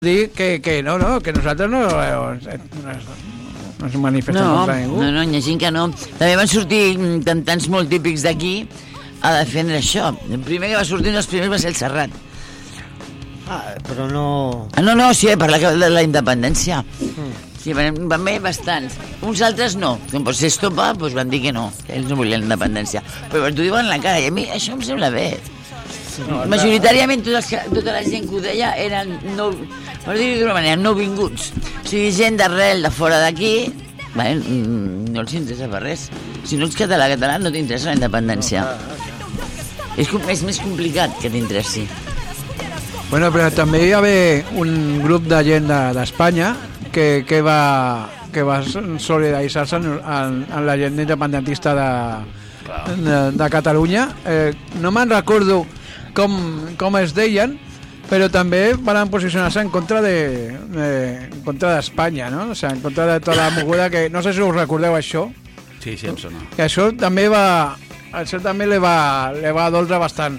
dir que no, que nosaltres no es manifestem contra ningú. No, hi ha gent que no. També van sortir cantants molt típics d'aquí a defendre això. El primer que va sortir, un dels primers va ser el Serrat. Però no... No, sí, parlar de la independència. Sí, van haver bastants. Uns altres no. Com pot ser Estopa, doncs van dir que no, que ells no volien la independència. Però t'ho diuen a la cara, i a mi això em sembla bé. No, majoritàriament tota la gent que ho deia eren per dir-ho d'una manera, nouvinguts. O sigui, gent d'arrel de fora d'aquí, no els interessa per res. Si no ets català, no t'interessa la independència. És més complicat que t'interessi. Bueno, però també hi va haver un grup de gent d'Espanya que va solidaritzar-se en la gent independentista de Catalunya. No me'n recordo com es deien, però també van posicionar-se en contra d'Espanya, no? O sigui, en contra de tota la moguda que... No sé si us recordeu això. Sí, em sona. Que això també li va doldre bastant.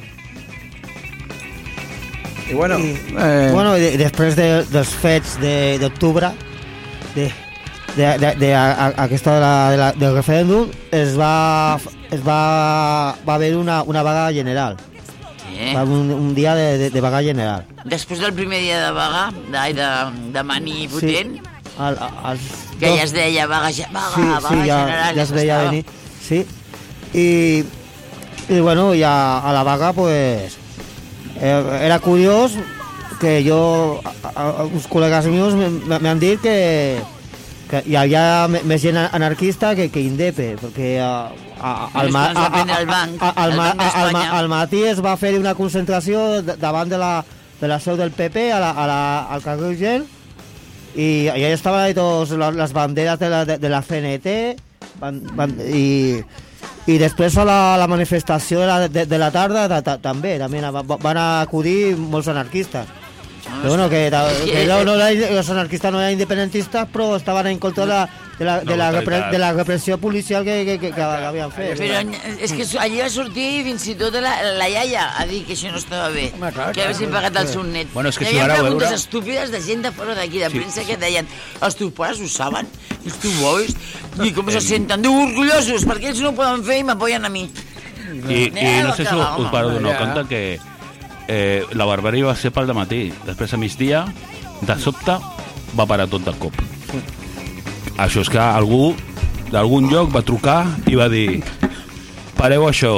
I bueno... després dels fets d'octubre, aquesta del referèndum, va haver una vaga general. Un dia de vaga general. Després del primer dia de vaga, de mani potent, que ja es deia vaga general. Ja es veia venir. Sí. I bueno, ja a la vaga, pues, era curiós que uns col·legues meus m'han dit que hi havia més gent anarquista que indepe, perquè al matí es va fer una concentració davant de la seu del PP al carrer Urgell, i allà estaven totes les banderes de la CNT, i després a la manifestació de la tarda també van acudir molts anarquistes. Però bueno, que els anarquistes no eren independentistes, però estaven en contra de la repressió policial que havien fet. Però és que allí va sortir fins i tot la iaia a dir que això no estava bé, que haguessin pagat el seu net. Bueno, hi havia preguntes estúpides de gent de fora d'aquí, de premsa, que deien: els teus pares ho saben, els teus bois, i com se senten? Diu, orgullosos, perquè ells no ho poden fer i m'apoyen a mi. I no sé si us paro donar compte que la barbària va ser pel dematí. Després a migdia, de sobte, va parar tot de cop. Això és que algú d'algun lloc va trucar i va dir: pareu això.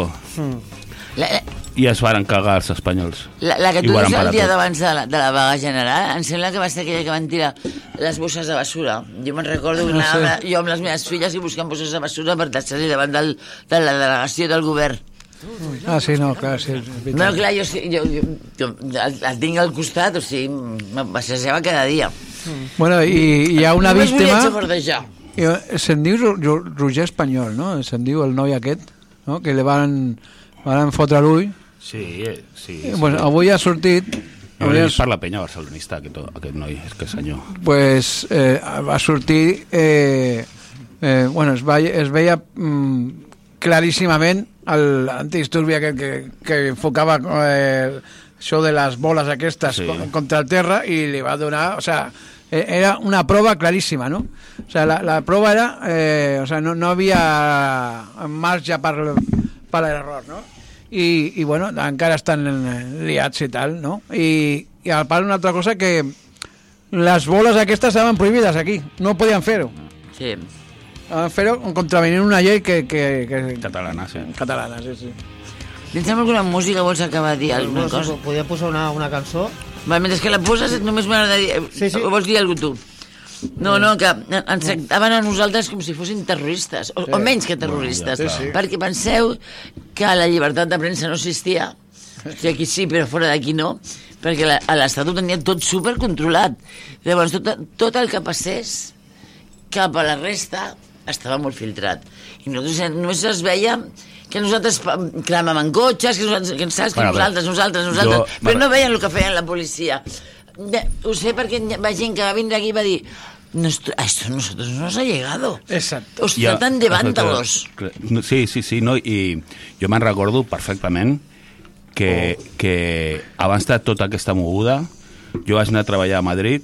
I es varen cagar els espanyols. La que tu dius el dia d'abans de la vaga general, em sembla que va ser aquella que van tirar les bosses de basura. Jo me'n recordo que anava jo amb les meves filles i buscant bosses de basura per deixar-li davant de la delegació del govern. Sí, no, clar, sí. No, clar, jo el tinc al costat, o sigui, me passejava cada dia. Bueno, i hi ha una víctima... Només volia xafardejar. Se'n diu Roger Espanyol, no? Se'n diu el noi aquest, no? Que li van fotre l'ull. Sí. Bueno, avui ha sortit... Per la penya barcelonista, aquest noi, és que senyor. Pues va sortir... Bueno, es veia claríssimament l'antidisturbi que enfocava això de les boles aquestes contra el terra, i li va donar... O sea, era una prova claríssima, no? O sea, la prova era... o sea, no havia marge per l'error, no? I bueno, encara estan liats i tal, no? I a part una altra cosa, que les boles aquestes estaven prohibides aquí, no podien fer-ho. Sí. Fer-ho contravenint una llei que... Catalana, sí. Catalana, sí. Tens alguna música? Vols acabar de dir alguna cosa? Podríem posar una cançó? Mentre que la poses només m'agradaria... Sí. O vols dir alguna cosa tu? No, que ens tractaven a nosaltres com si fossin terroristes, o menys que terroristes, perquè penseu que la llibertat de premsa no existia. O sigui, aquí sí, però fora d'aquí no, perquè l'Estat ho tenia tot supercontrolat. Llavors, tot el que passés cap a la resta estava molt filtrat. I nosaltres només es veia que nosaltres clamàvem cotxes, que nosaltres, però no veien el que feien la policia. Ho sé perquè va gent que va vindre aquí i va dir: esto a nosotros no nos ha llegado. Exacto. Os tratan de vándalos. Sí, no, i jo me'n recordo perfectament que abans de tota aquesta moguda Jo vaig anar a treballar a Madrid